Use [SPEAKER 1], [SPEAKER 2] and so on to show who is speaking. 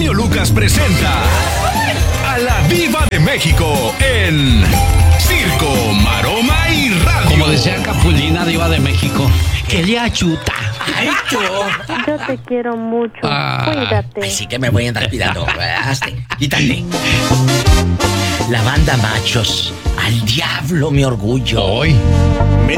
[SPEAKER 1] genio Lucas presenta a la Diva de México en Circo, Maroma y Radio.
[SPEAKER 2] Como decía Capulina, Diva de México, que le ayuda.
[SPEAKER 3] Ay, yo.
[SPEAKER 4] Yo te quiero mucho. Cuídate.
[SPEAKER 3] Ay, sí que me voy a andar cuidando. Hazte, quítate. La banda Machos. Al diablo mi orgullo.
[SPEAKER 2] Hoy.